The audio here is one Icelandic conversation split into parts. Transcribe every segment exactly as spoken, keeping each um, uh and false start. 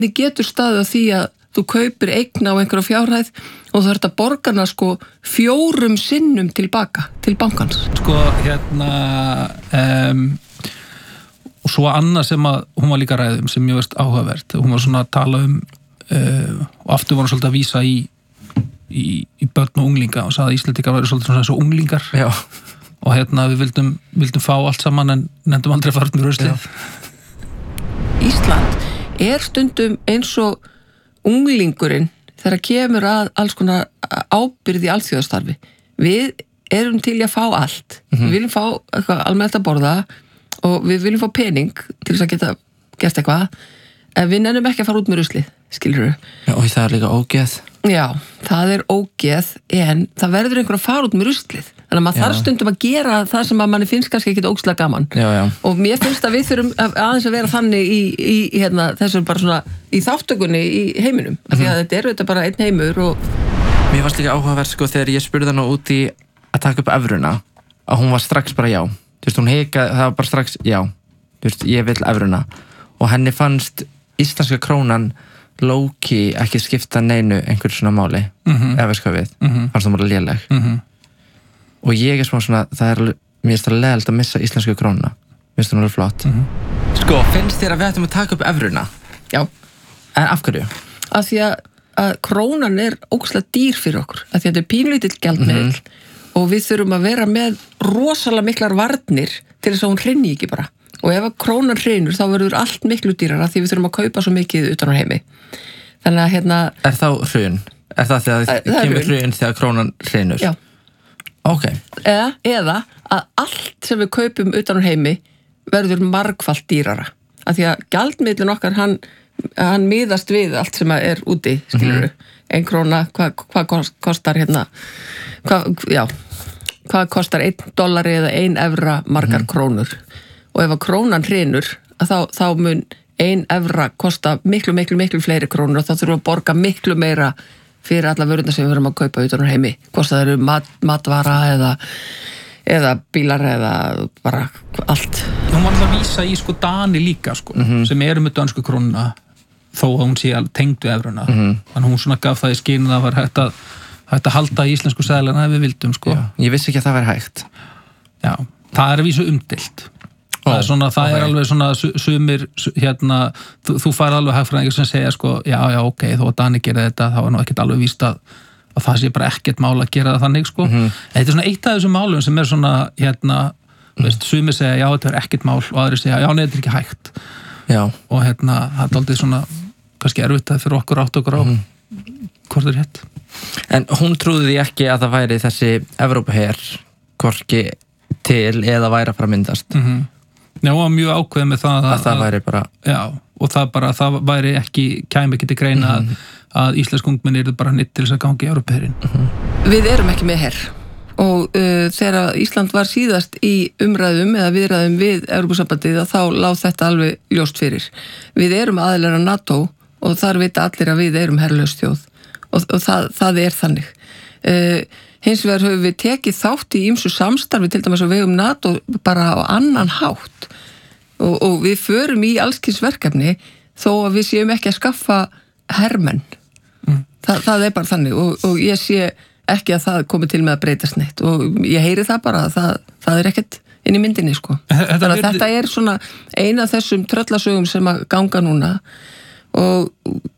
Þið getur staðið á því að þú kaupir eign á einhverju fjárhæð og þú ert að borga hana sko fjórum sinnum tilbaka til bankans. Sko, hérna, um, og svo annað sem að hún var líka ræðum sem ég veist áhugavert. Hún var svona að tala um, uh, og aftur var hún svolítið að vísa í, í, í börn og unglinga og sagði að Íslendingar væri svolítið svona eins og unglingar. Já. Og hérna við vildum, vildum fá allt saman en nefndum aldrei fara með ruslið. Ísland er stundum eins og unglingurinn þegar kemur að alls konar ábyrgð í alþjóðastarfi. Við erum til í að fá allt. Mm-hmm. Við viljum fá eitthvað almennt að borða og við viljum fá pening til þess að geta gert eitthvað, en við nennum ekki að fara út með ruslið, skilurðu. Já, og það er líka ógeð. Já, það er ógeð, en það verður einhver að fara út með ruslið. Þannig að maður þarf stundum að gera það sem að manni finnst kannski ekki ógeðslega gaman. Já, já. Og mér finnst að við þurfum aðeins að vera þannig í, í hérna, þessum bara svona, í þáttökunni í heiminum. Mm-hmm. Af því að þetta er auðvitað bara einn heimur og... Mér varst líka áhugavert sko þegar ég spurði hana út í að taka upp evruna, að hún var strax bara já. Þú veist, hún hikaði, það var bara strax já. Þú veist, ég vil evruna. Og henni fannst íslenska krónan low-key ekki skipta neinu einhver svona máli, mm-hmm. ef veist hvað við. Mm-hmm. Fannst það bara léleg. Mm-hmm. Og ég er smá svona, það er, mér finnst það leiðilegt að missa íslensku krónuna. Mér finnst það alveg flott. Mm-hmm. Sko, finnst þér að við ættum að taka upp evruna? Já. En af hverju? Af því að, að krónan er ógeðslega dýr fyrir okkur. Af því að þetta er pínlítill gjaldmiðill mm-hmm. og við þurfum að vera með rosalega miklar varnir til þess að hún hrynji ekki bara. Og ef að krónan hrynur þá verður allt miklu dýrara því við þurfum að kaupa svo mikið utan á heimi. Þannig að hérna... Er þá hrun? Er það þegar það kemur hrun þegar krónan hrynur? Já. Ok. Eða, eða að allt sem við kaupum utan á heimi verður margfalt dýrara. Af því að gjaldmiðlinn okkar, hann, hann miðast við allt sem er úti, skilurðu. Mm-hmm. Ein króna, hvað hva kostar hérna, hvað, já, hvað kostar einn dollari eða ein evra margar mm-hmm. krónur. Og ef að krónan hrynur, þá, þá mun ein evra kosta miklu, miklu, miklu fleiri krónur og þá þurfum við að borga miklu meira fyrir alla vöruna sem við verum að kaupa utan á heimi. Hvort það eru mat, matvara eða, eða bílar eða bara allt. Hún var alltaf að vísa í sko Dani líka sko, mm-hmm. sem eru með dönsku krónuna þó að hún sé tengd við evruna. Mm-hmm. Þannig hún svona gaf það í skyn að það var hægt að, hægt að halda í íslensku seðlana ef við vildum sko. Já, ég vissi ekki að það væri hægt. Já, það er að vísu umdeilt. Það er svona, það okay. er alveg svona sumir, hérna, þú, þú fær alveg hagfræðingar sem segja sko, já, já, ok, þó að Dani gera þetta, þá er nú ekkert alveg víst að, að það sé bara ekkert mál að gera það þannig, sko. Mm-hmm. Þetta er svona eitt af þessum málum sem er svona, hérna, mm. veist, sumir segja, já, þetta er ekkert mál og aðri segja, já, nei, þetta er ekki hægt. Já. Og hérna, það er aldrei svona, kannski erfitt að fyrir okkur átt okkur á mm-hmm. hvort er hétt. En hún trúði því ekki að það væri þessi Evrópuher, hvorki til eða væri að fara að myndast. Mm-hmm. Já, og mjög ákveð með það að, að það væri bara já, og það bara, það væri ekki kæmi ekki til greina mm-hmm. að, að íslensk ungmenni eru bara nýtt til þess að gangi í Evrópuherinn. Mm-hmm. Við erum ekki með herr og uh, þegar Ísland var síðast í umræðum eða viðræðum við Evrópusambandið þá láð þetta alveg ljóst fyrir. Við erum aðilar að NATO og þar vita allir að við erum herrlaus þjóð og, og það, það er þannig. Uh, Hins vegar höfum við tekið þátt í ýmsu samstarfi til dæmis að við um NATO bara á annan hátt og, og við förum í allskins verkefni þó að við séum ekki að skaffa hermenn. Mm. Þa, það er bara þannig og, og ég sé ekki að það komi til með að breytast neitt og ég heyri það bara að það, það er ekkert inn í myndinni sko. Þetta, Þannig að þetta er svona eina af þessum tröllasögum sem að ganga núna og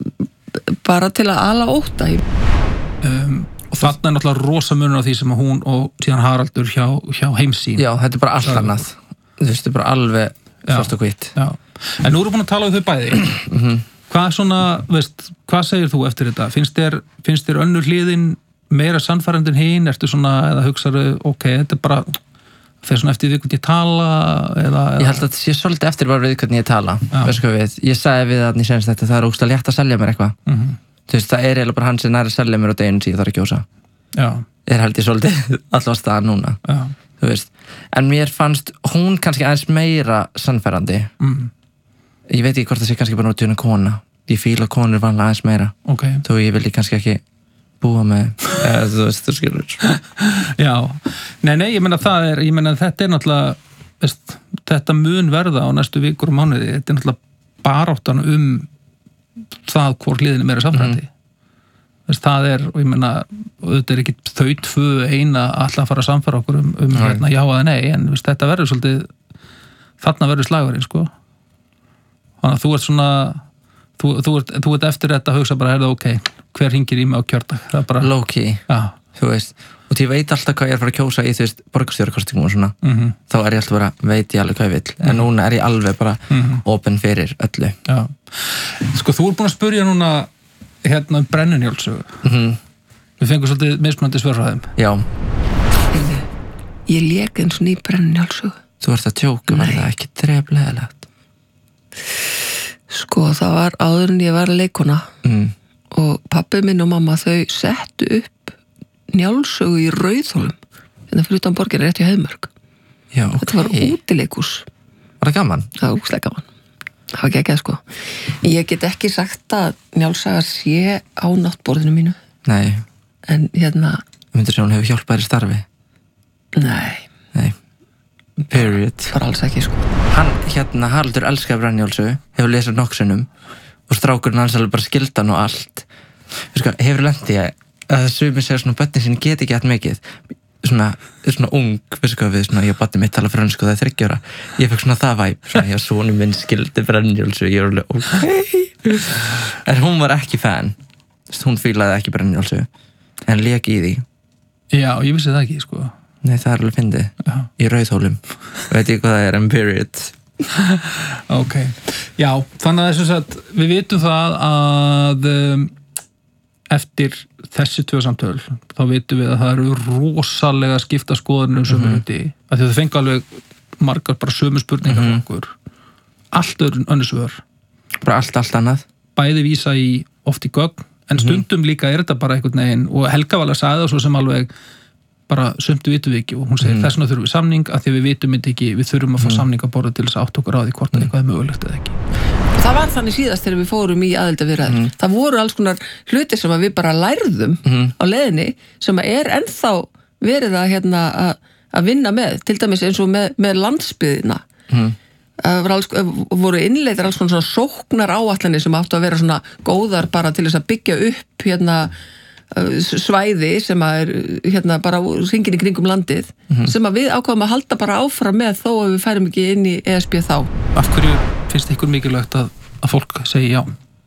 bara til að ala ótta í. Um. Og þarna er náttúrulega rosa munur á því sem hún og síðan Haraldur hjá, hjá Heimssýn. Já, þetta er bara allt annað. Þú veist, þetta er bara alveg svart og hvítt. Já, en nú erum við búin að tala um þau bæði. Mm-hmm. Hvað svona, veist, hvað segir þú eftir þetta? Finnst þér, finnst þér önnur hliðin meira sannfærandi en hin? Ertu svona, eða hugsaðu, ok, þetta er bara, fer svona eftir við hvernig ég tala, eða... eða... Ég held að þetta sé svolítið eftir bara við hvernig ég tala. Veist hvað við, ég sagði við að ég senst þetta, það er ógeðslega létt að selja mér eitthvað. Mm-hmm. Þú veist, það er eiginlega bara hann sem næri að selja mér á deginu síðan þarf að kjósa. Já. Er held ég svolítið alltaf staðan núna. Já. Þú veist. En mér fannst hún kannski aðeins meira sannfærandi. Mm. Ég veit ekki hvort það sé kannski bara náttúrulega kona. Ég fíla konur vanlega aðeins meira. Ok. Þó ég vil kannski ekki búa með, eða þú veist, þú skilur. Já. Nei, nei, ég meina það er, ég meina þetta er náttúrulega, veist, þetta mun verða á næstu vikur og mánuði. Þetta er náttúrulega baráttan um það hvort liðinu meira samfærandi mm. það er, og ég menna þetta er ekki þau tvö eina alltaf að fara að samfæra okkur um, um hérna, já eða nei, en veist, þetta verður svolítið þarna verður slagurinn sko þannig að þú ert svona þú, þú, ert, þú ert eftir þetta að hugsa bara, er það ok hver hringir í mig á kjördag, það er bara low-key, þú veist og því ég veit alltaf hvað ég er að fara að kjósa í þú veist borgarstjórarkostingum og svona, mm-hmm. þá er ég alltaf bara, veit ég alveg hvað ég vill mm-hmm. en núna er ég alveg bara mm-hmm. open fyrir öllu já. Sko þú ert búin að spurja núna hérna um brennunjálsögu mm-hmm. við fengum svolítið mismunandi svör frá þeim já ég lék eins og ný brennunjálsögu þú ert að tjóka, var það ekki dreflegilegt sko það var áður en ég var leikona mm. og pabbi minn og mamma þau settu upp njálsögu í Rauðhólum en það fyrir utan borgir rétt í Heiðmörk já, ok þetta var útileikus var það gaman? það var úkslega gaman það var geggjað sko ég get ekki sagt að njálsaga sé á náttborðinu mínu nei en hérna myndir sem hún hefur hjálpað þér í starfi nei nei period bara alls ekki sko hann hérna Haraldur elskar brennjálsögu hefur lesað nokksunum og strákurinn hans alveg bara skildan og allt sko, hefur lendið ég að sumir segja svona börnin sín get ekki hægt mikið svona, svona ung veistu hvað við, svona, ég bætti mitt tala frönsku það er þriggja ára, ég fekk svona það væp svona, já, sonur minn skildi brennjálsögu ég er alveg, ok en hún var ekki fan hún fílaði ekki brennjálsögu en lék í því já, ég vissi það ekki, sko nei, það er alveg fyndið í Rauðhólum veit ég hvað það er, en period ok, já, þannig að þess að við vitum það að um, eftir þessi tvö samtöl þá vitum við að það eru rosalega skipta skoðanir um sömu hluti mm -hmm. af því að þau fengu alveg margar bara sömu spurningar mm -hmm. okkur allt öðru önnur svör bara allt, allt annað bæði vísa í oft í gögn en stundum mm -hmm. líka er þetta bara einhvern veginn og Helga var alveg að sagði það svo sem alveg bara sömdu vitum við ekki og hún segir mm -hmm. þess vegna þurfum við samning af því að við vitum þetta ekki við þurfum að fá mm -hmm. samning að borða til þess að átt okkur á því hvort mm -hmm. eitthvað er mögulegt eða ekki það var þannig síðast þegar við fórum í aðildarviðræður mm. það voru alls konar hluti sem við bara lærðum mm. á leiðinni sem er ennþá verið að, hérna, að, að vinna með, til dæmis eins og með, með landsbyðina mm. að alls, voru innleitar alls svona sóknar áætlanir sem áttu að vera svona góðar bara til þess að byggja upp hérna, svæði sem að er hérna, bara hringin í kringum landið mm. sem að við ákváðum að halda bara áfram með þó að við færum ekki inn í E S B þá. Af hverju finnst ykkur mikilvægt að, að fólk segi já?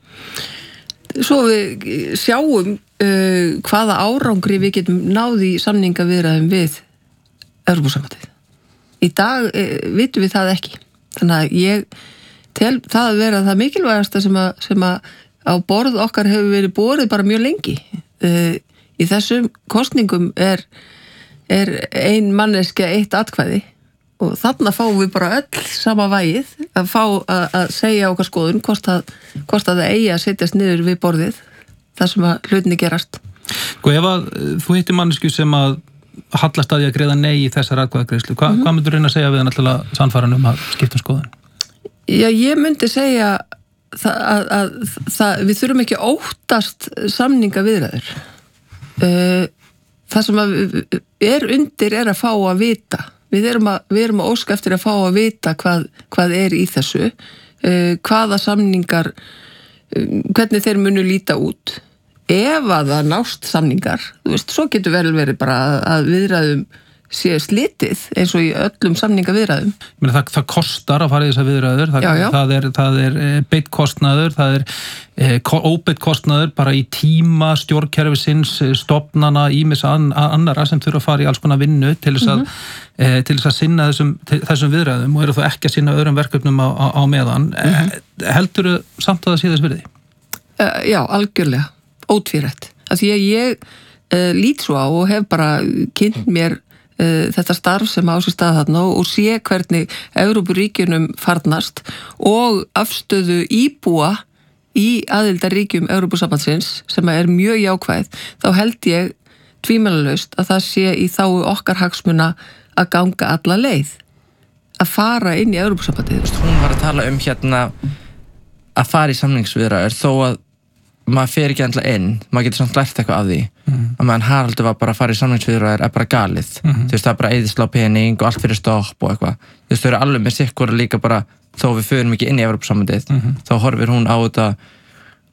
Svo við sjáum uh, hvaða árangri við getum náði í samningaviðræðum við Evrópusambandið. Í dag uh, vitum við það ekki. Þannig að ég tel það að vera það mikilvægasta sem að, sem að á borð okkar hefur verið borið bara mjög lengi. Uh, í þessum kosningum er, er ein manneskja eitt atkvæði og þarna fáum við bara öll sama vægið að fá að, að segja okkar skoðun hvort að, hvort að það eigi að setjast niður við borðið þar sem að hlutinni gerast. Sko ef að þú hittir mannesku sem að hallast að því að greiða nei í þessar atkvæðagreiðslu, Hva, mm-hmm. hvað myndur reyna að segja við hann alltaf sannfæran um að skipta skoðun? Já, ég myndi segja það, að, að, það, við þurfum ekki óttast samningaviðræður. Það sem að er undir er að fá að vita. Við erum að, við erum að óska eftir að fá að vita hvað, hvað er í þessu, hvaða samningar, hvernig þeir munu líta út. Ef að það nást samningar, þú veist, svo getur vel verið bara að viðræðum sé slitið eins og í öllum samningaviðræðum. Meni, það, það kostar að fara í þessar viðræður, það, já, já. það er, það er beitt kostnaður, það er eh, óbeitt kostnaður bara í tíma stjórnkerfisins, stofnana, ýmis an, annara sem þurfa að fara í alls konar vinnu til þess að, mm-hmm. eh, til þess að sinna þessum, þessum viðræðum og eru þá ekki að sinna öðrum verkefnum á, á, á meðan. Mm-hmm. Heldur þú samt að það sé þess virði? Uh, já, algjörlega, ótvírætt. Af því að ég uh, lít svo á og hef bara kynnt mér þetta starf sem á sér stað þarna og sé hvernig Evrópuríkjunum farnast og afstöðu íbúa í aðildarríkjum Evrópusambandsins sem er mjög jákvæð, þá held ég tvímælalaust að það sé í þágu okkar hagsmuna að ganga alla leið að fara inn í Evrópusambandið. Hún var að tala um hérna að fara í samningsviðræður þó að maður fer ekki endla inn, maður getur samt lært eitthvað af því mm. að meðan Haraldur var bara að fara í samningsviðræður er bara galið, mm. þú veist það er bara eyðislá pening og allt fyrir stopp og eitthvað þú veist þau eru alveg með sikkur líka bara þó við förum ekki inn í Evrópusambandið, mm. þá horfir hún á þetta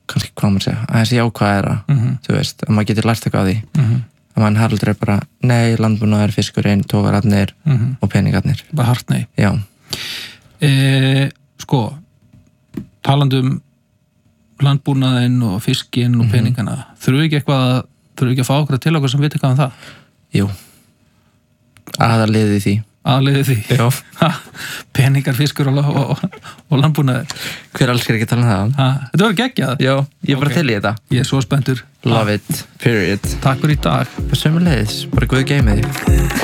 hvað maður segja, aðeins jákvæðara Mhm. þú veist, að maður getur lært eitthvað á því Mhm. að mann haraldur er bara, nei, landbúnaður, fiskurinn, tógararnir Mhm. og peningarnir bara hart nei já, e, sko talandum landbúnaðinn og fiskinn og peningana þurfum við ekki eitthvað að þurfum við ekki að fá okkur til okkur sem viti hvað um það jú aðaliðið í því aðliðið því já. Ha, peningar, fiskur og, og, og landbúnaður hver elskar ekki að tala um það ha, þetta var geggjað já, ég er bara Ok. til í þetta ég er svo spenntur love it, period takk fyrir í dag sömulegis, bara guð geymið því